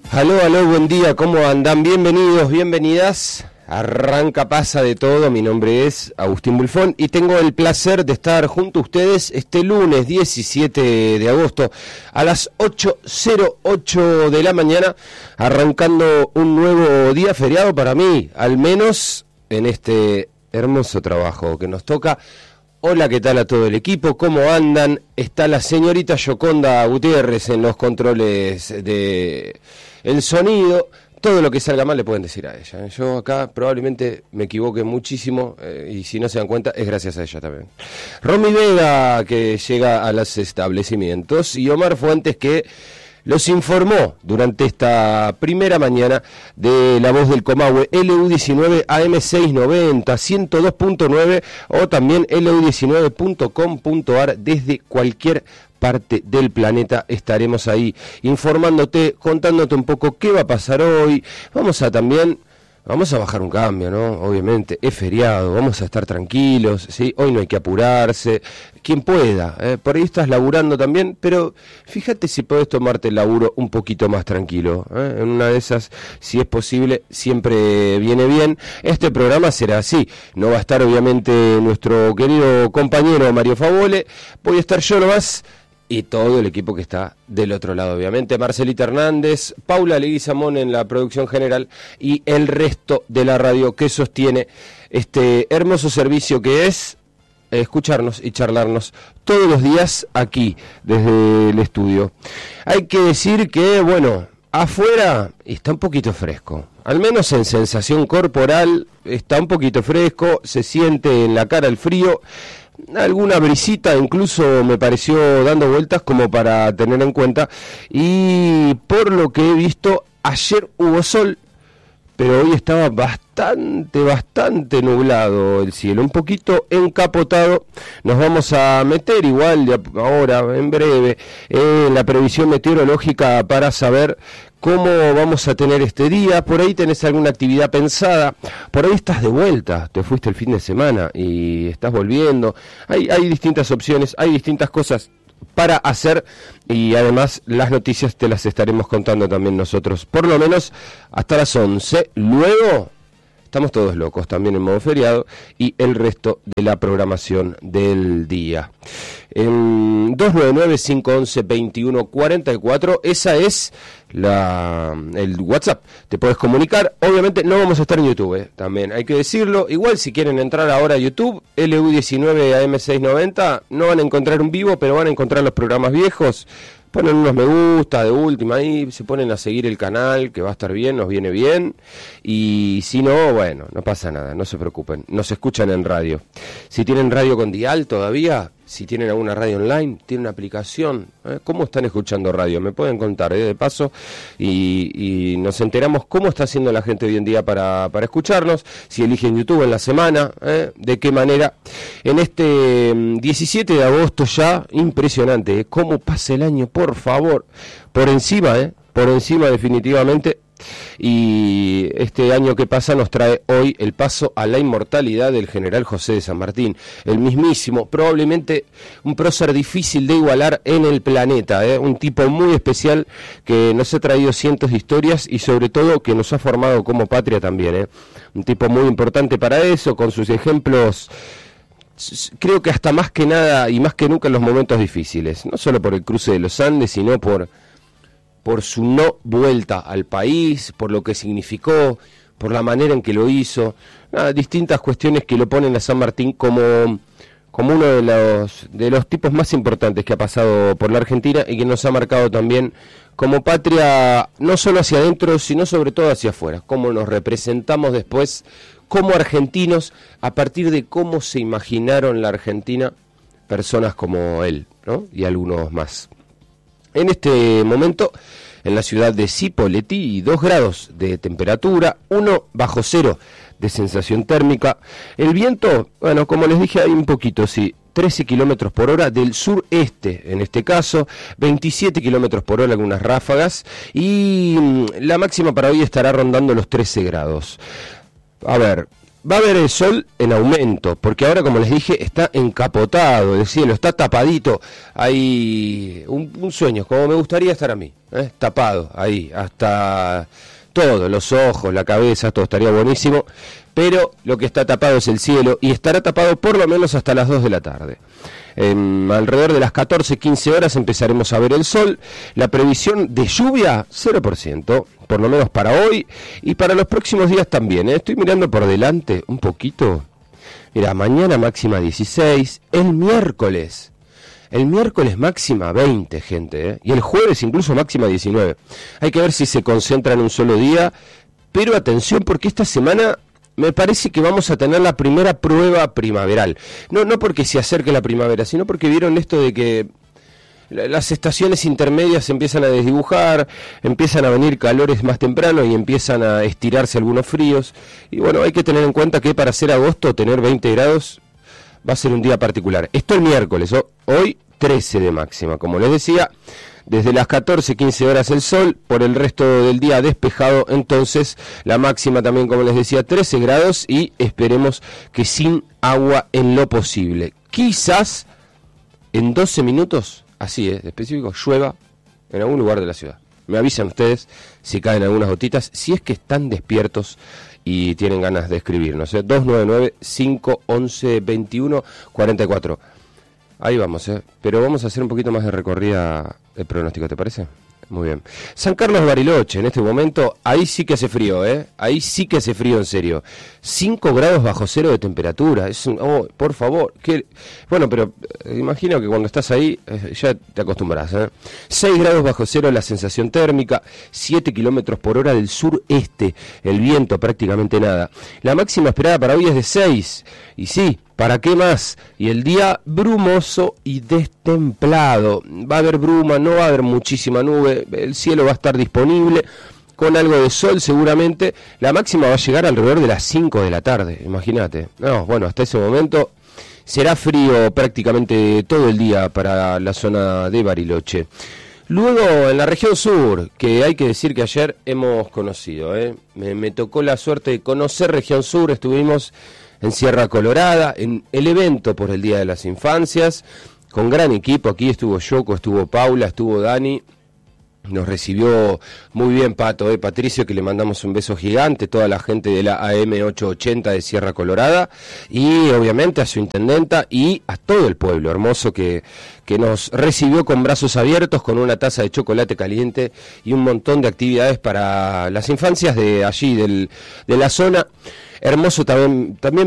Aló, buen día, ¿cómo andan? Bienvenidos, bienvenidas. Arranca, pasa de todo, mi nombre es Agustín Bulfón y tengo el placer de estar junto a ustedes este lunes 17 de agosto a las 8:08 de la mañana, arrancando un nuevo día feriado para mí, al menos en este hermoso trabajo que nos toca. Hola, ¿qué tal a todo el equipo? ¿Cómo andan? Está la señorita Yoconda Gutiérrez en los controles de el sonido. Todo lo que salga mal le pueden decir a ella. Yo acá probablemente me equivoque muchísimo y si no se dan cuenta es gracias a ella también. Romy Vega, que llega a los establecimientos, y Omar Fuentes, que los informó durante esta primera mañana de La Voz del Comahue, LU19 AM690, 102.9 o también LU19.com.ar. Desde cualquier parte del planeta estaremos ahí informándote, contándote un poco qué va a pasar hoy. Vamos a bajar un cambio, ¿no? Obviamente, es feriado, vamos a estar tranquilos, ¿sí? Hoy no hay que apurarse, quien pueda, por ahí estás laburando también, pero fíjate si podés tomarte el laburo un poquito más tranquilo, en una de esas, si es posible, siempre viene bien. Este programa será así, no va a estar obviamente nuestro querido compañero Mario Favole, voy a estar yo nomás, y todo el equipo que está del otro lado, obviamente. Marcelita Hernández, Paula Leguizamón en la producción general y el resto de la radio que sostiene este hermoso servicio que es escucharnos y charlarnos todos los días aquí, desde el estudio. Hay que decir que, bueno, afuera está un poquito fresco. Al menos en sensación corporal está un poquito fresco, se siente en la cara el frío. Alguna brisita incluso me pareció dando vueltas como para tener en cuenta, y por lo que he visto ayer hubo sol, pero hoy estaba bastante nublado el cielo, un poquito encapotado. Nos vamos a meter igual ahora en breve en la previsión meteorológica para saber cómo vamos a tener este día. Por ahí tenés alguna actividad pensada, por ahí estás de vuelta, te fuiste el fin de semana y estás volviendo. Hay distintas opciones, hay distintas cosas para hacer, y además las noticias te las estaremos contando también nosotros, por lo menos hasta las 11. Luego estamos todos locos también en modo feriado y el resto de la programación del día. En 299-511-2144, esa es el WhatsApp. Te puedes comunicar. Obviamente no vamos a estar en YouTube, también hay que decirlo. Igual si quieren entrar ahora a YouTube, LU19 AM690, no van a encontrar un vivo, pero van a encontrar los programas viejos. Ponen unos me gusta de última ahí, se ponen a seguir el canal, que va a estar bien, nos viene bien. Y si no, bueno, no pasa nada, no se preocupen, nos escuchan en radio. Si tienen radio con dial todavía, si tienen alguna radio online, tienen una aplicación, ¿cómo están escuchando radio? Me pueden contar, de paso, y nos enteramos cómo está haciendo la gente hoy en día para escucharnos, si eligen YouTube en la semana, de qué manera. En este 17 de agosto ya, impresionante, cómo pasa el año, por favor, por encima definitivamente. Y este año que pasa nos trae hoy el paso a la inmortalidad del general José de San Martín, el mismísimo, probablemente un prócer difícil de igualar en el planeta, un tipo muy especial que nos ha traído cientos de historias y sobre todo que nos ha formado como patria también, un tipo muy importante para eso, con sus ejemplos. Creo que hasta más que nada y más que nunca en los momentos difíciles, no solo por el cruce de los Andes, sino por su no vuelta al país, por lo que significó, por la manera en que lo hizo, distintas cuestiones que lo ponen a San Martín como uno de los tipos más importantes que ha pasado por la Argentina y que nos ha marcado también como patria, no solo hacia adentro, sino sobre todo hacia afuera, cómo nos representamos después como argentinos a partir de cómo se imaginaron la Argentina personas como él, ¿no? Y algunos más. En este momento, en la ciudad de Cipolletti, 2 grados de temperatura, 1 bajo cero de sensación térmica. El viento, bueno, como les dije, hay un poquito, sí, 13 kilómetros por hora del sureste, en este caso, 27 kilómetros por hora algunas ráfagas, y la máxima para hoy estará rondando los 13 grados. A ver, va a haber el sol en aumento, porque ahora, como les dije, está encapotado el cielo, está tapadito. Hay un sueño, como me gustaría estar a mí, tapado ahí, hasta todo, los ojos, la cabeza, todo estaría buenísimo, pero lo que está tapado es el cielo y estará tapado por lo menos hasta las 2 de la tarde. Alrededor de las 14-15 horas empezaremos a ver el sol. La previsión de lluvia, 0%, por lo menos para hoy y para los próximos días también. Estoy mirando por delante un poquito. Mira, mañana máxima 16, el miércoles máxima 20, gente, y el jueves incluso máxima 19. Hay que ver si se concentra en un solo día, pero atención porque esta semana me parece que vamos a tener la primera prueba primaveral. No porque se acerque la primavera, sino porque vieron esto de que las estaciones intermedias se empiezan a desdibujar, empiezan a venir calores más temprano y empiezan a estirarse algunos fríos. Y bueno, hay que tener en cuenta que para ser agosto, tener 20 grados va a ser un día particular. Esto el miércoles, hoy 13 de máxima, como les decía. Desde las 14-15 horas el sol, por el resto del día despejado, entonces la máxima también, como les decía, 13 grados y esperemos que sin agua en lo posible. Quizás en 12 minutos, así es, específico, llueva en algún lugar de la ciudad. Me avisan ustedes si caen algunas gotitas, si es que están despiertos y tienen ganas de escribirnos. 299-511-2144. Ahí vamos, pero vamos a hacer un poquito más de recorrida el pronóstico, ¿te parece? Muy bien. San Carlos de Bariloche, en este momento, ahí sí que hace frío, ahí sí que hace frío en serio. 5 grados bajo cero de temperatura, por favor. Bueno, pero imagino que cuando estás ahí ya te acostumbras, 6 grados bajo cero la sensación térmica, 7 kilómetros por hora del sureste, el viento prácticamente nada. La máxima esperada para hoy es de 6, y sí, ¿para qué más? Y el día brumoso y destemplado. Va a haber bruma, no va a haber muchísima nube, el cielo va a estar disponible, con algo de sol seguramente. La máxima va a llegar alrededor de las 5 de la tarde, imagínate. Bueno, hasta ese momento será frío prácticamente todo el día para la zona de Bariloche. Luego, en la región sur, que hay que decir que ayer hemos conocido, me tocó la suerte de conocer región sur, estuvimos en Sierra Colorada, en el evento por el Día de las Infancias, con gran equipo. Aquí estuvo Yoko, estuvo Paula, estuvo Dani. Nos recibió muy bien Patricio, que le mandamos un beso gigante, toda la gente de la AM880 de Sierra Colorada, y obviamente a su intendenta y a todo el pueblo hermoso que nos recibió con brazos abiertos, con una taza de chocolate caliente y un montón de actividades para las infancias de allí, de la zona. Hermoso también